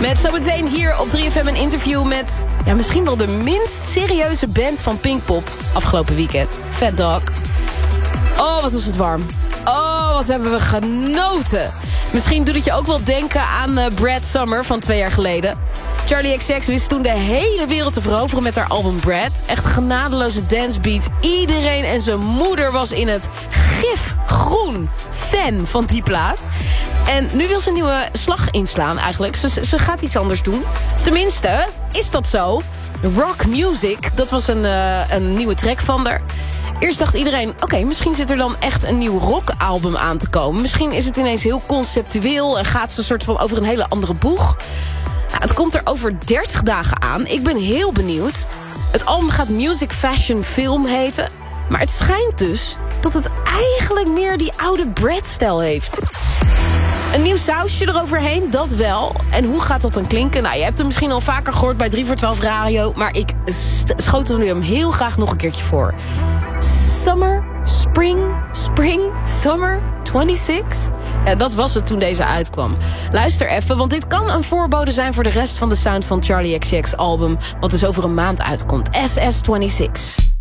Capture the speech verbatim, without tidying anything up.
Met zometeen hier op drie F M een interview met... ja, misschien wel de minst serieuze band van Pinkpop afgelopen weekend. Fat Dog. Oh, wat was het warm. Oh, wat hebben we genoten. Misschien doet het je ook wel denken aan uh, Brad Summer van twee jaar geleden. Charlie X C X wist toen de hele wereld te veroveren met haar album Brad. Echt genadeloze dancebeat. Iedereen en zijn moeder was in het gifgroen fan van die plaat. En nu wil ze een nieuwe slag inslaan eigenlijk. Ze, ze gaat iets anders doen. Tenminste, is dat zo? Rock Music, dat was een, uh, een nieuwe track van haar. Eerst dacht iedereen, oké, okay, misschien zit er dan echt een nieuw rockalbum aan te komen. Misschien is het ineens heel conceptueel en gaat ze een soort van over een hele andere boeg. Nou, het komt er over dertig dagen aan. Ik ben heel benieuwd. Het album gaat Music Fashion Film heten. Maar het schijnt dus dat het eigenlijk meer die oude Brad-stijl heeft. Een nieuw sausje eroverheen, dat wel. En hoe gaat dat dan klinken? Nou, je hebt hem misschien al vaker gehoord bij drie voor twaalf Radio. Maar ik schotel nu hem heel graag nog een keertje voor. Summer, Spring, Spring, Summer tweeëntwintig. Ja, dat was het toen deze uitkwam. Luister even, want dit kan een voorbode zijn voor de rest van de sound van Charlie X C X album, wat dus over een maand uitkomt. S S tweeëntwintig.